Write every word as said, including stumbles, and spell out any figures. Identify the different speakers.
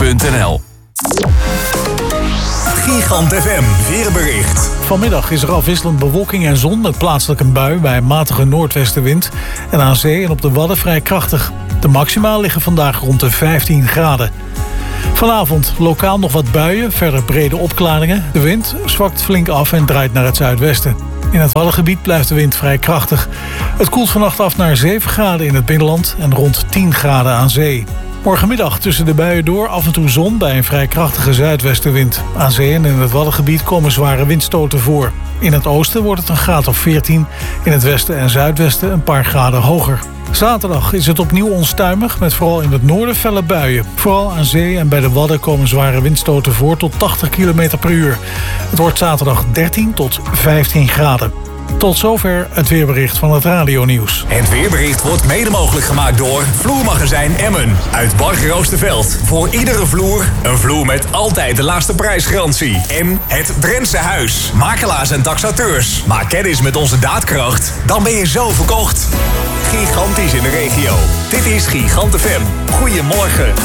Speaker 1: punt n l. Gigant F M weerbericht.
Speaker 2: Vanmiddag is er afwisselend bewolking en zon met plaatselijk een bui bij een matige noordwestenwind. En aan zee en op de Wadden vrij krachtig. De maxima liggen vandaag rond de vijftien graden. Vanavond lokaal nog wat buien, verder brede opklaringen. De wind zwakt flink af en draait naar het zuidwesten. In het Waddengebied blijft de wind vrij krachtig. Het koelt vannacht af naar zeven graden in het binnenland en rond tien graden aan zee. Morgenmiddag tussen de buien door af en toe zon bij een vrij krachtige zuidwestenwind. Aan zee en in het Waddengebied komen zware windstoten voor. In het oosten wordt het een graad of veertien, in het westen en zuidwesten een paar graden hoger. Zaterdag is het opnieuw onstuimig met vooral in het noorden felle buien. Vooral aan zee en bij de Wadden komen zware windstoten voor tot tachtig kilometer per uur. Het wordt zaterdag dertien tot vijftien graden. Tot zover het weerbericht van het radionieuws.
Speaker 1: Het weerbericht wordt mede mogelijk gemaakt door Vloermagazijn Emmen uit Bargeroosterveld. Voor iedere vloer een vloer met altijd de laagste prijsgarantie. En het Drentse Huis. Makelaars en taxateurs. Maak kennis met onze daadkracht. Dan ben je zo verkocht. Gigantisch in de regio. Dit is Gigant F M. Goedemorgen.